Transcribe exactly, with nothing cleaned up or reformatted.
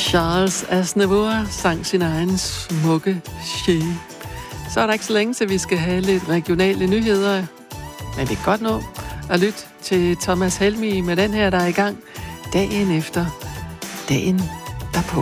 Charles Aznavour sang sin egen smukke shape. Så er der ikke så længe, til vi skal have lidt regionale nyheder. Men det er godt nå at lytte til Thomas Helmig med den her, der er i gang dagen efter dagen derpå.